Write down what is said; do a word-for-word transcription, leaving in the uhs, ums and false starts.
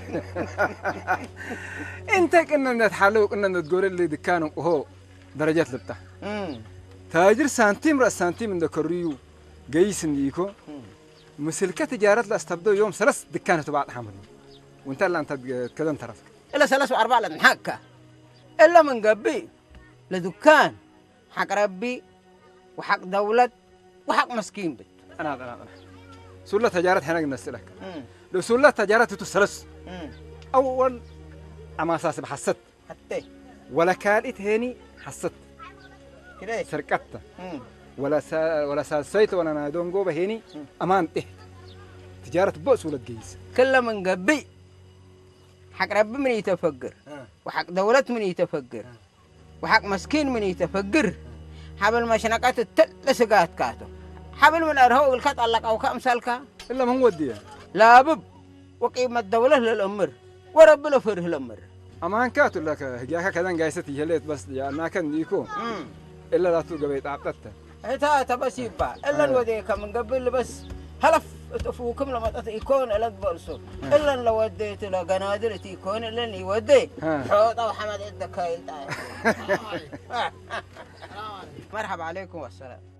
انت كنا نتحلو كنا نتقول اللي دكانه وهو درجات لبته تاجر سنتيم راس سنتيم من دكريو جيس نيكو مسلكة تجارات لا استبدوا يوم ثلاث دكانة بعد حمل وانت اللي انت كذا انترفك إلا ثلاث وأربعة لن حكة إلا من قبي لدكان حق ربي وحق دولة وحق مسكين بيت انا انا انا سولة تجارات هنا نسلك لو سولة تجارات تسلس اول اما اساس بحسد حتى ولا كالت هني حسد كده سرقتها ولا سا ولا ساسيت ولا نادون جوبه هني امان إيه تجارة بؤس ولا تجيس كل من قبي حق ربي من يتفقر وحق دولة من يتفقر وحق مسكين من يتفقر حبل مشنقات التل سقات كاتو حبل من أرهو الكات علق أو كأمثالك إلا من وديه لا بب وقيمة الدولة للأمر ورب له فره الأمر أمان كاتو لك هجاك كذا جايستي هليت بس يا أنا كان ديكو إلا لا توقع بيت عبتته هتا تبس يبا إلا نوديك من قبل بس هلف تفوكم لما تيكون إلا تبرسو إلا لو وديت له قنادر تيكون إلا يودي حوط أو حمد الدكاين مرحبا عليكم والسلام.